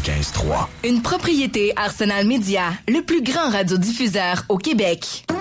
95.3. Une propriété Arsenal Média, le plus grand radiodiffuseur au Québec.